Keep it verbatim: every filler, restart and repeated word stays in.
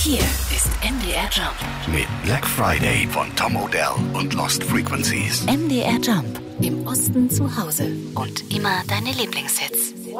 Hier ist M D R Jump. Mit Black Friday von Tom Odell und Lost Frequencies. M D R Jump. Im Osten zu Hause. Und immer deine Lieblingshits.